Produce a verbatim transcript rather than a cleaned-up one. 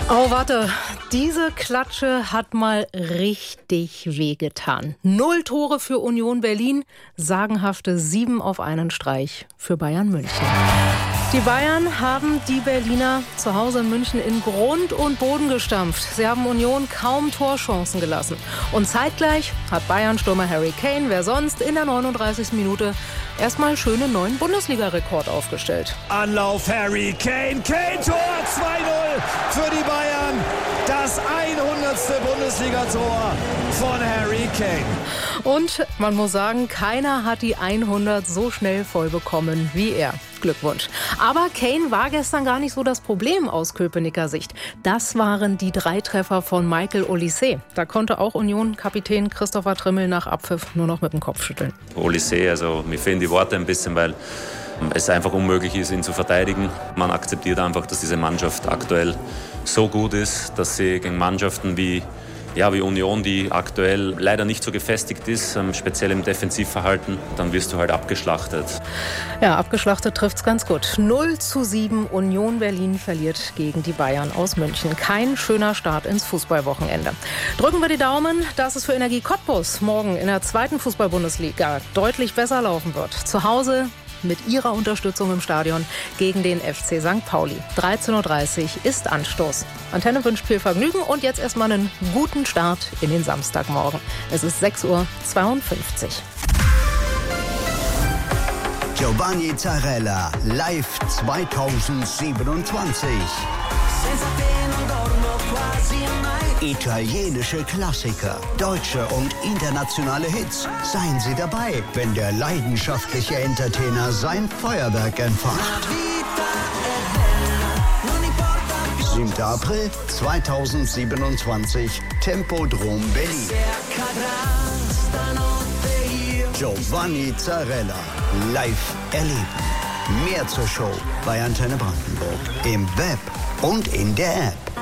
Oh, warte. Diese Klatsche hat mal richtig wehgetan. Null Tore für Union Berlin, sagenhafte sieben auf einen Streich für Bayern München. Die Bayern haben die Berliner zu Hause in München in Grund und Boden gestampft. Sie haben Union kaum Torchancen gelassen. Und zeitgleich hat Bayern-Stürmer Harry Kane, wer sonst, in der neununddreißigsten Minute erstmal schönen neuen Bundesliga-Rekord aufgestellt. Anlauf Harry Kane, Kane-Tor, zwei null für die Bayern. Das hundertste Bundesliga-Tor von Harry Kane. Und man muss sagen, keiner hat die hundert so schnell voll bekommen wie er. Glückwunsch. Aber Kane war gestern gar nicht so das Problem aus Köpenicker Sicht. Das waren die drei Treffer von Michael Olise. Da konnte auch Union-Kapitän Christopher Trimmel nach Abpfiff nur noch mit dem Kopf schütteln. Olise, also mir fehlen die Worte ein bisschen, weil es einfach unmöglich ist, ihn zu verteidigen. Man akzeptiert einfach, dass diese Mannschaft aktuell so gut ist, dass sie gegen Mannschaften wie Ja, wie Union, die aktuell leider nicht so gefestigt ist, ähm, speziell im Defensivverhalten, dann wirst du halt abgeschlachtet. Ja, abgeschlachtet trifft's ganz gut. null zu sieben, Union Berlin verliert gegen die Bayern aus München. Kein schöner Start ins Fußballwochenende. Drücken wir die Daumen, dass es für Energie Cottbus morgen in der zweiten Fußball-Bundesliga deutlich besser laufen wird. Zu Hause mit ihrer Unterstützung im Stadion gegen den F C Sankt Pauli. dreizehn Uhr dreißig ist Anstoß. Antenne wünscht viel Vergnügen und jetzt erstmal einen guten Start in den Samstagmorgen. Es ist sechs Uhr zweiundfünfzig. Giovanni Zarella, live zweitausendsiebenundzwanzig. Italienische Klassiker, deutsche und internationale Hits. Seien Sie dabei, wenn der leidenschaftliche Entertainer sein Feuerwerk entfacht. siebter April zweitausendsiebenundzwanzig, Tempodrom Berlin. Giovanni Zarella, live erleben. Mehr zur Show bei Antenne Brandenburg, im Web und in der App.